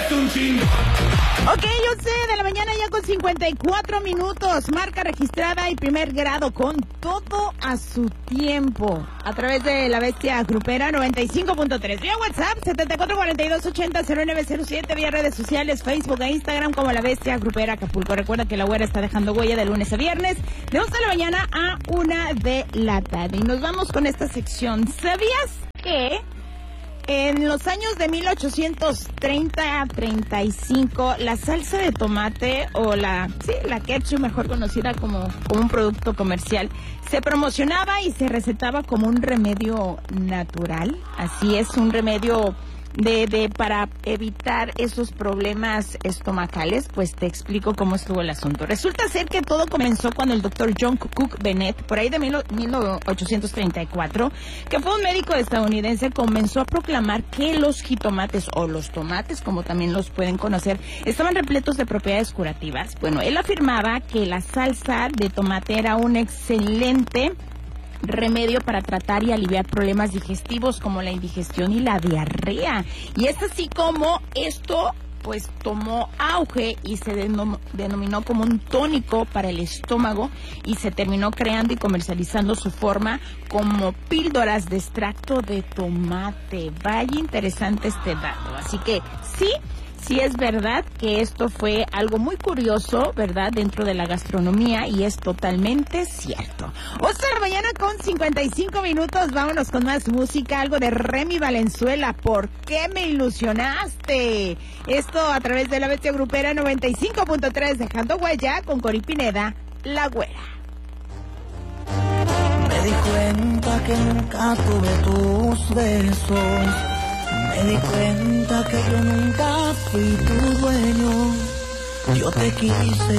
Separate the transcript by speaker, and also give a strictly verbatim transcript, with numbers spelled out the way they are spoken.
Speaker 1: es un chingón.
Speaker 2: Ok, once de la mañana ya con cincuenta y cuatro minutos. Marca registrada y primer grado con todo a su tiempo. A través de La Bestia Grupera noventa y cinco punto tres. Vía WhatsApp setenta y cuatro cuarenta y dos ochenta cero nueve cero siete. Vía redes sociales Facebook e Instagram como La Bestia Grupera Acapulco. Recuerda que la güera está dejando huella de lunes a viernes de once de la mañana a una de la tarde. Y nos vamos con esta sección. ¿Sabías que en los años de mil ochocientos treinta a treinta y cinco, la salsa de tomate o la, sí, la ketchup, mejor conocida como, como un producto comercial, se promocionaba y se recetaba como un remedio natural? Así es, un remedio de, de para evitar esos problemas estomacales. Pues te explico cómo estuvo el asunto. Resulta ser que todo comenzó cuando el doctor John Cook Bennett, por ahí de mil ochocientos treinta y cuatro, que fue un médico estadounidense, comenzó a proclamar que los jitomates o los tomates, como también los pueden conocer, estaban repletos de propiedades curativas. Bueno, él afirmaba que la salsa de tomate era un excelente remedio para tratar y aliviar problemas digestivos como la indigestión y la diarrea. Y es así como esto pues tomó auge y se denom- denominó como un tónico para el estómago, y se terminó creando y comercializando su forma como píldoras de extracto de tomate. Vaya interesante este dato. Así que sí, sí es verdad que esto fue algo muy curioso, ¿verdad?, dentro de la gastronomía, y es totalmente cierto. once de la mañana con cincuenta y cinco minutos, vámonos con más música, algo de Remy Valenzuela, ¿por qué me ilusionaste? Esto a través de La Bestia Grupera noventa y cinco punto tres, dejando huella con Cori Pineda, La Güera.
Speaker 3: Me di cuenta que nunca tuve tus besos. Me di cuenta que yo nunca fui tu dueño. Yo te quise